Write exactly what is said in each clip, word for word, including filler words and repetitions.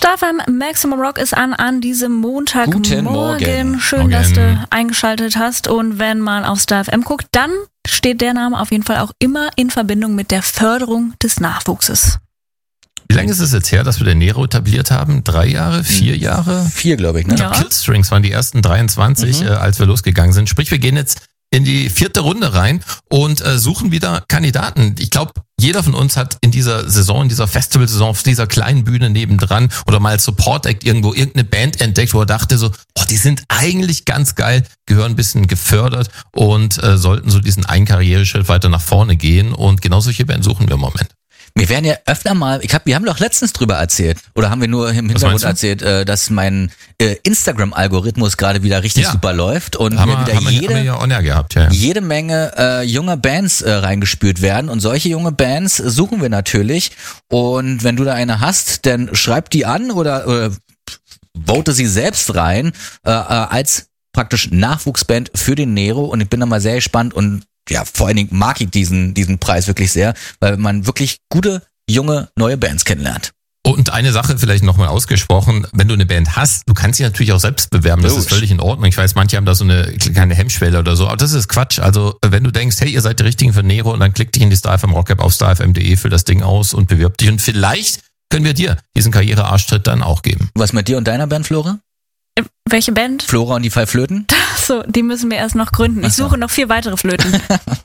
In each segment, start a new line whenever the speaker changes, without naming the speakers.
Star F M Maximum Rock ist an an diesem Montagmorgen.
Guten Morgen.
Schön,
Morgen.
dass du eingeschaltet hast. Und wenn man auf Star F M guckt, dann steht der Name auf jeden Fall auch immer in Verbindung mit der Förderung des Nachwuchses.
Wie lange ist es jetzt her, dass wir den Nero etabliert haben? Drei Jahre? Vier Jahre?
Vier, glaube ich, ne?
Ja.
Killstrings waren die ersten dreiundzwanzig,
Mhm.
äh, als wir losgegangen sind. Sprich, wir gehen jetzt in die vierte Runde rein und äh, suchen wieder Kandidaten. Ich glaube, jeder von uns hat in dieser Saison, in dieser Festivalsaison, auf dieser kleinen Bühne nebendran oder mal als Support-Act irgendwo irgendeine Band entdeckt, wo er dachte so, oh, die sind eigentlich ganz geil, gehören ein bisschen gefördert und äh, sollten so diesen einen Karriereschritt weiter nach vorne gehen. Und genau solche Bands suchen wir im Moment.
Wir werden ja öfter mal, ich hab, wir haben doch letztens drüber erzählt, oder haben wir nur im Hintergrund erzählt, äh, dass mein äh, Instagram-Algorithmus gerade wieder richtig
Ja.
super läuft und
Haben
mir
wir,
wieder
haben wir,
jede,
haben wir ja on air gehabt, ja. ja.
jede Menge äh, junger Bands äh, reingespült werden und solche junge Bands suchen wir natürlich und wenn du da eine hast, dann schreib die an oder, oder vote sie selbst rein äh, äh, als praktisch Nachwuchsband für den Nero und ich bin da mal sehr gespannt und ja, vor allen Dingen mag ich diesen, diesen Preis wirklich sehr, weil man wirklich gute, junge, neue Bands kennenlernt.
Und eine Sache vielleicht nochmal ausgesprochen, wenn du eine Band hast, du kannst dich natürlich auch selbst bewerben, das
Logisch.
ist völlig in Ordnung. Ich weiß, manche haben da so eine kleine Hemmschwelle oder so, aber das ist Quatsch. Also wenn du denkst, hey, ihr seid die Richtigen für Nero und dann klick dich in die Star F M Rock App auf star f m punkt de, füll das Ding aus und bewirb dich und vielleicht können wir dir diesen Karriere-Arschtritt dann auch geben.
Was mit dir und deiner Band, Flora?
Äh, Welche Band?
Flora und die Five Flöten?
So, die müssen wir erst noch gründen. Ich
Ach so.
suche noch vier weitere Flöten.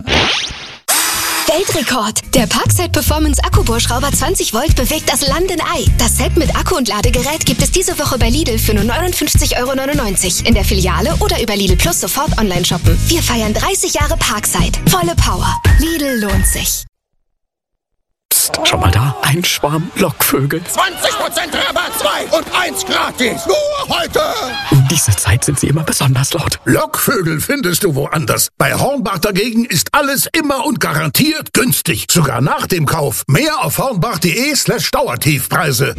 Weltrekord! Der Parkside Performance Akkubohrschrauber zwanzig Volt bewegt das Land in Ei. Das Set mit Akku und Ladegerät gibt es diese Woche bei Lidl für nur neunundfünfzig Euro neunundneunzig. In der Filiale oder über Lidl Plus sofort online shoppen. Wir feiern dreißig Jahre Parkside. Volle Power. Lidl lohnt sich.
Psst, schon mal da. Ein Schwarm Lockvögel.
zwanzig Prozent Rabatt, zwei und eins gratis. Nur heute.
Um diese Zeit sind sie immer besonders laut.
Lockvögel findest du woanders. Bei Hornbach dagegen ist alles immer und garantiert günstig. Sogar nach dem Kauf. Mehr auf hornbach.de slash Dauertiefpreise.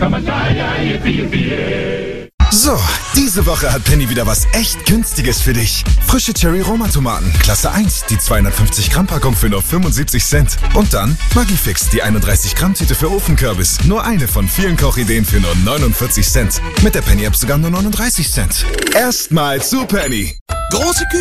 So, diese Woche hat Penny wieder was echt Günstiges für dich. Frische Cherry-Roma-Tomaten, Klasse eins, die zweihundertfünfzig Gramm Packung für nur fünfundsiebzig Cent. Und dann Magifix, die einunddreißig Gramm Tüte für Ofenkürbis. Nur eine von vielen Kochideen für nur neunundvierzig Cent. Mit der Penny-App sogar nur neununddreißig Cent. Erstmal zu Penny.
Große Küche.